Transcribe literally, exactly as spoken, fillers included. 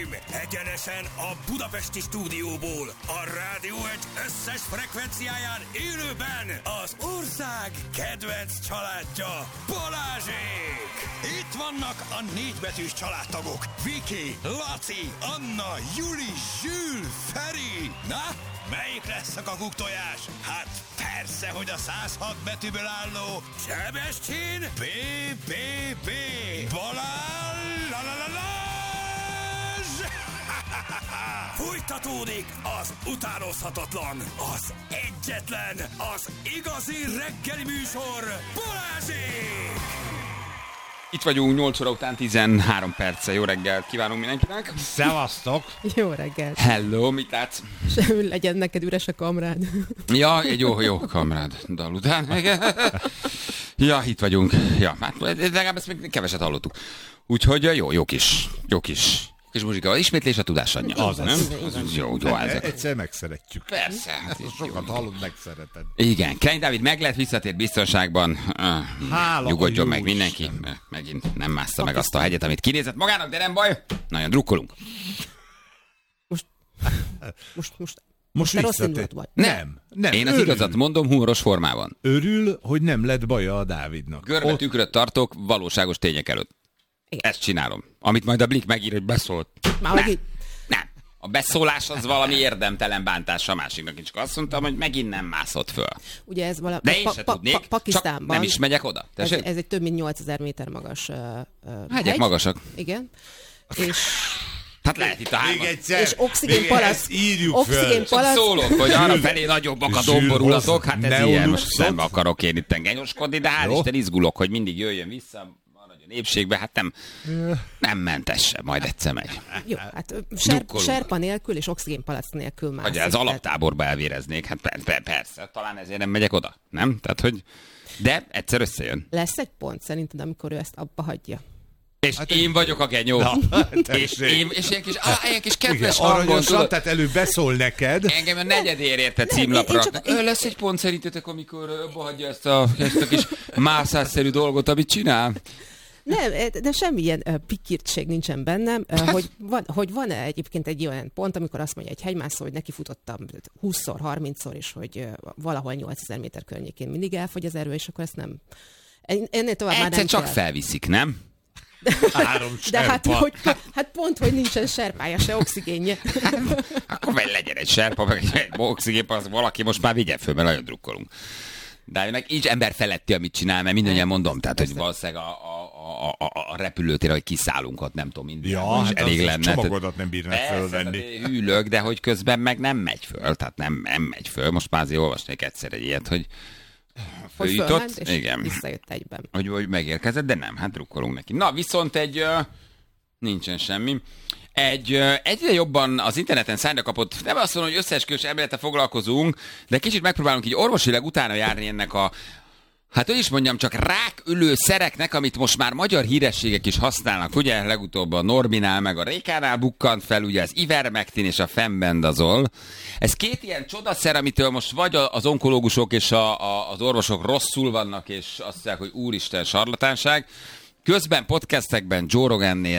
Egyenesen a budapesti stúdióból, a Rádió egy összes frekvenciáján élőben az ország kedvenc családja, Balázsék! Itt vannak a négybetűs családtagok, Viki, Laci, Anna, Juli, Zsül, Feri. Na, melyik lesz a kakuktojás? Hát persze, hogy a száz hat betűből álló Sebestyén bé bé bé Balázs! La, la, la, la. Fújtatódik az utánozhatatlan, az egyetlen, az igazi reggeli műsor, Balázsék! Itt vagyunk nyolc óra után tizenhárom perccel. Jó reggelt kívánunk mindenkinek. Szevasztok! Jó reggelt! Hello, mit látsz? Semmi legyen neked üres a kamrád. Ja, egy jó, jó kamrád dal után. Ja, itt vagyunk. Ja, hát legalább ezt még keveset hallottuk. Úgyhogy jó, jó kis, jó kis... És muzsika, ismétlés a tudás anyja. Az, nem? Az, az jó, jó ezek. Egyszer megszeretjük. Persze. Hát sokat hallod, megszereted. Igen, Klein Dávid meg lett, visszatért biztonságban. Hála Nyugodjon meg mindenki. Isten. Megint nem mászta meg azt a hegyet, amit kinézett magának, de nem baj. Nagyon drukkolunk. Most, most, most, most te rossz indulat vagy. Nem, nem. Én az örül. igazat mondom humoros formában. Örül, hogy nem lett baja a Dávidnak. Görbe tükröt tartok valóságos tények előtt. Igen. Ezt csinálom. Amit majd a Blik megír, hogy beszólt. Már megint... Nem. A beszólás az valami érdemtelen bántás a másiknak. Én csak azt mondtam, hogy megint nem mászott föl. Ugye ez vala... De én pa- se pa- tudnék, pa- Pakisztánban. csak nem is megyek oda. Ez, ez egy több mint nyolcezer méter magas uh, uh, hegyek magasak. Igen. És... Hát lehet itt a hármat. És oxigénpalac. Oxigénpalac. Szólok, hogy arra felé nagyobbak a domborulatok. Hát ez ilyen, most szembe akarok én itt genyoskodni, de hál' Isten izgulok, hogy mindig jöjjön vissza. Népségbe, hát nem, nem mentes sem, majd egyszer megy. Jó, hát ser, serpa nélkül és oxigénpalac nélkül már. Vagy az alaptáborba elvéreznék, hát per, per, persze, talán ezért nem megyek oda, nem? Tehát, hogy... De egyszer összejön. Lesz egy pont szerinted, amikor ő ezt abba hagyja. És hát én vagyok a genyó. Na, és, én, és ilyen kis, á, ilyen kis kedves hangon, tudod? Tehát előbb beszól neked. Engem a negyedér érte címlapra. Csak... Lesz egy pont szerintetek, amikor abba hagyja ezt a, ezt a kis mászásszerű dolgot, amit csinál? Nem, de semmilyen uh, pikirtség nincsen bennem, uh, hogy, van, hogy van-e egyébként egy olyan pont, amikor azt mondja egy hegymászó, hogy neki futottam húszszor, harmincszor, és hogy uh, valahol nyolcezer méter környékén mindig elfogy az erő, és akkor ezt nem... Ennél tovább egyszer már nem csak kell. Felviszik, nem? Három de hát, hogy, hát pont, hogy nincsen serpája, se oxigénje. Akkor vagy legyen egy serpa, meg egy oxigénpalac, valaki most már vigye föl, mert nagyon drukkolunk. De ennek így ember feletti, amit csinál, mert mindannyian mondom, tehát, hogy valószínűleg a, a, a, a, a repülőtér, hogy kiszállunk ott, nem tudom, minden. Ja, hát elég lenne. Csomagodat nem bírnak fölvenni. Hűlök, de hogy közben meg nem megy föl, tehát nem, nem megy föl. Most már azért olvasnék egyszer egy ilyet, hogy hogy fölment, és igen, visszajött egyben. Hogy, hogy megérkezett, de nem, hát drukkolunk neki. Na, viszont egy, uh, nincsen semmi. Egy, egyre jobban az interneten szájra kapott, nem azt mondom, hogy összeesküvés elmélete foglalkozunk, de kicsit megpróbálunk így orvosilag utána járni ennek a, hát hogy is mondjam, csak rákülő szereknek, amit most már magyar hírességek is használnak. Ugye legutóbb a Norbinál meg a Rékánál bukkant fel, ugye az Ivermectin és a Fembendazol. Ez két ilyen csodaszer, amitől most vagy az onkológusok és a, a, az orvosok rosszul vannak, és azt mondják, hogy úristen, sarlatánság. Közben podcastekben Joe Rogannél